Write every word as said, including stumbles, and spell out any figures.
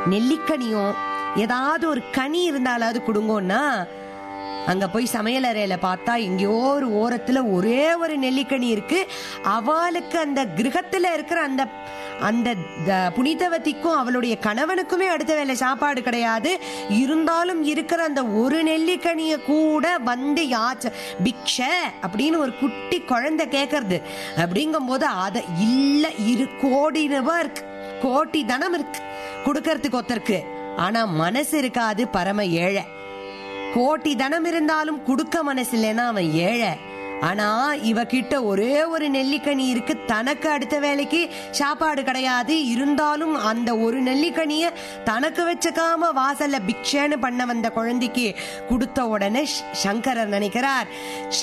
நெல்லிக்கனியோ ஏதாவது ஒரு கனி இருந்தாலாவது கொடுங்கோன்னா அங்க போய் சமையல் அறையில பார்த்தா எங்கேயோ ஒரு ஓரத்துல ஒரே ஒரு நெல்லிக்கனி இருக்கு. அவளுக்கு அந்த கிரகத்துல இருக்கிற அந்த அந்த புனிதவதிக்கும் அவளுடைய கணவனுக்குமே அடுத்த வேலை சாப்பாடு கிடையாது. இருந்தாலும் இருக்கிற அந்த ஒரு நெல்லிக்கனிய கூட வந்து யாச்ச பிக்ஷ அப்படின்னு ஒரு குட்டி குழந்தை கேட்கறது. அப்படிங்கும் போது அத இல்ல இரு கோடி ரூபாய் இருக்கு, கோடி தனம் இருக்கு கொடுக்கறதுக்கு ஒருத்தருக்கு. ஆனா மனசு இருக்காது, பரம ஏழை. கோட்டி தனம் இருந்தாலும் கொடுக்க மனசு இல்லைன்னா அவன் ஏழை. ஆனா இவகிட்ட ஒரே ஒரு நெல்லிக்கனி இருக்கு, தனக்கு அடுத்த வேலைக்கு சாப்பாடு கிடையாது. இருந்தாலும் அந்த ஒரு நெல்லிக்கனிய தனக்கு வச்சுக்காம வாசல்ல பிக்ஷேன்னு பண்ண வந்த குழந்தைக்கு கொடுத்த உடனே சங்கரர் நினைக்கிறார்,